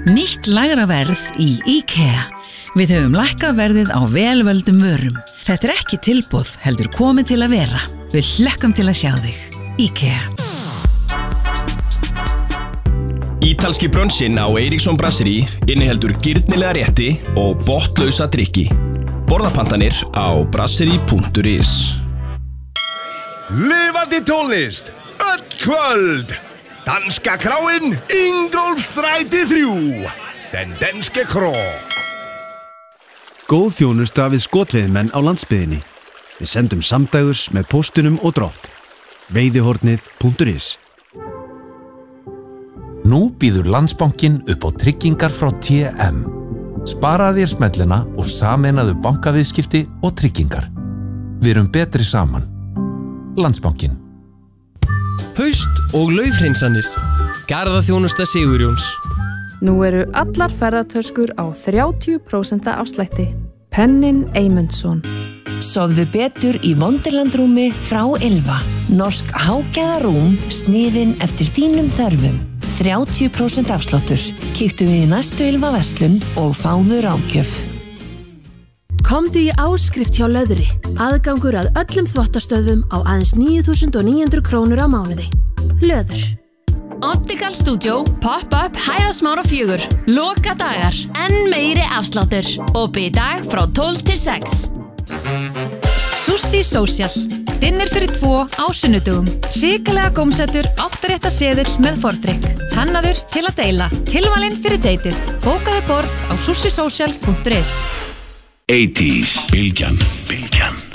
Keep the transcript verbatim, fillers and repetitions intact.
Nýtt lægra verð í IKEA. Við höfum lækkað verðið á velvöldum vörum. Þetta er ekki tilboð, heldur komið til að vera. Við hlökkum til að sjá þig. IKEA. Ítalski brunchinn á Eiríksson Brasserie inniheldur gyrnilega rétti og botnlausa drykki. Borðapantanir á brasserie punktur is. Lifandi tónlist, öll kvöld. Danska kráin, Ingólfsstræti þrjú. Den danske krå. Góð þjónusta við skotveiðmenn á landsbyggðinni. Við sendum samdægurs með póstunum og dropp. veiðihornið punktur is. Nú býður Landsbankinn upp á tryggingar frá T M. Sparaðu þér smellina og sameinaðu bankaviðskipti og tryggingar. Við erum betri saman. Landsbankinn. Haust og laufhreinsanir. Garðaþjónusta Sigurjóns. Nú eru allar ferðatöskur á þrjátíu prósent afslætti. Pennin Eymundsson. Sofðu betur í Wonderland-rúmi frá Ylva. Norsk hágæðarúm sniðin eftir þínum þörfum. þrjátíu prósent afsláttur. Kíktu við í næstu Ylva verslun og fáðu ráðgjöf. Komdu í áskrift hjá Löðri. Aðgangur að öllum þvottastöðvum á aðeins níu þúsund níu hundruð krónur á mánuði. Löður. Optical Studio, Pop-up, Hæðasmára fjögur. Loka dagar, enn meiri afsláttur. Opið í dag frá tólf til sex. Sushi Social. Dinner fyrir tvo á sunnudögum. Hrikalega gómsætur, áttarétta seðill með fordrykk. Hannaður til að deila. Tilvalinn fyrir deytið. Bókaðu borð á sushi social punktur is. eighties Bylgjan. Bylgjan.